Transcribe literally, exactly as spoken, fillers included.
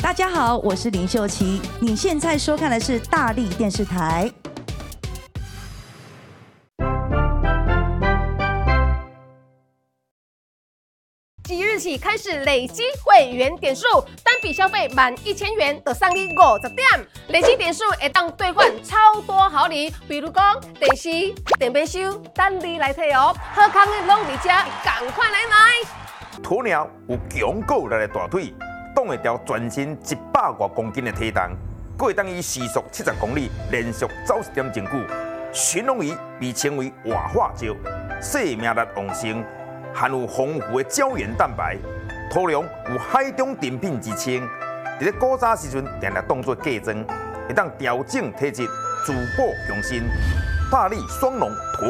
大家好，我是林秀琪，你现在收看的是大立电视台。 即日起开始累积会员点数，单笔消费满一千元就送你五十点，累积点数会当兑换超多好礼，比如讲电视、电冰箱，等你来摕哦。好康的拢伫这，赶快来买！ 鸵鸟有强够力的大腿，挡会掉全身一百多公斤的体重，还会当以时速七十公里连续走一点钟久。寻龙鱼被称为活化石，生命力旺盛。含有丰富的胶原蛋白，土龙有海中珍品之称。伫咧古早时阵，定定当作嫁妆，会当调整体质，滋补养身。大力双龙